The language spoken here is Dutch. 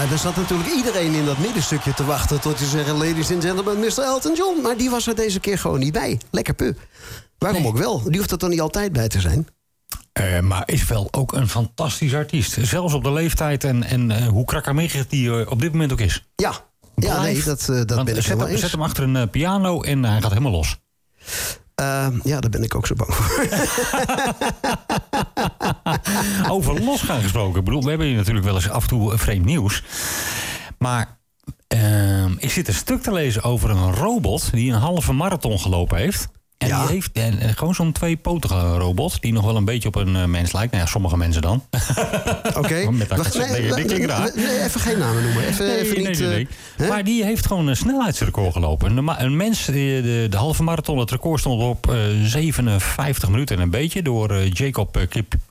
er zat natuurlijk iedereen in dat middenstukje te wachten tot je zeggen, ladies and gentlemen, Mr. Elton John. Maar die was er deze keer gewoon niet bij. Lekker pu. Waarom ook wel? Die hoeft er toch niet altijd bij te zijn? Maar is wel ook een fantastisch artiest. Zelfs op de leeftijd en hoe krakkemikkig die op dit moment ook is. Ja, nee, dat ben ik helemaal eens. Zet hem achter een piano en hij gaat helemaal los. Ja, daar ben ik ook zo bang voor. Over losgaan gesproken. Ik bedoel, we hebben hier natuurlijk wel eens af en toe vreemd nieuws. Maar ik zit een stuk te lezen over een robot die een halve marathon gelopen heeft. En die heeft gewoon zo'n tweepotige robot die nog wel een beetje op een mens lijkt. Nou ja, sommige mensen dan. Oké. Even geen namen noemen. Nee. Maar die heeft gewoon een snelheidsrecord gelopen. Een mens, de halve marathon, het record stond op 57 minuten en een beetje door Jacob